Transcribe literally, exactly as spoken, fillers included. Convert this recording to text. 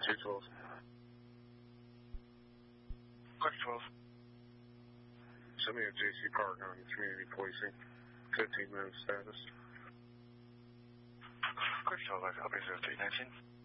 two twelve. Quick twelve. Send me a J C Park on community policing. fifteen minute status. Quick twelve, I copy zero three nineteen.